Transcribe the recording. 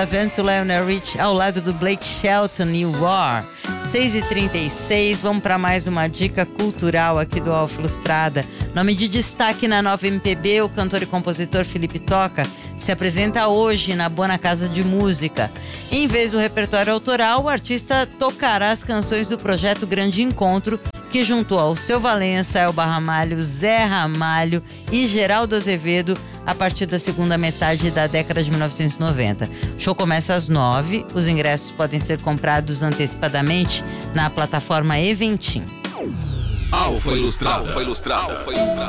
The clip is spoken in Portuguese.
Vance Lionel Rich ao lado do Blake Shelton e War. 6h36, vamos para mais uma dica cultural aqui do Alfa Ilustrada. Nome de destaque na Nova MPB, o cantor e compositor Felipe Toca se apresenta hoje na Bona Casa de Música. Em vez do repertório autoral, o artista tocará as canções do projeto Grande Encontro, que juntou ao Seu Valença, Elba Ramalho, Zé Ramalho e Geraldo Azevedo a partir da segunda metade da década de 1990. O show começa às 9h, os ingressos podem ser comprados antecipadamente na plataforma Eventim. Alfa Ilustrada.